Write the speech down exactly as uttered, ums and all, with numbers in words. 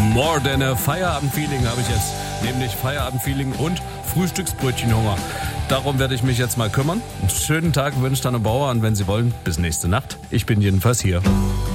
More than a Feierabend-Feeling habe ich jetzt. Nämlich Feierabend-Feeling und Frühstücksbrötchenhunger. Darum werde ich mich jetzt mal kümmern. Einen schönen Tag wünscht Anne Bauer und wenn Sie wollen, bis nächste Nacht. Ich bin jedenfalls hier.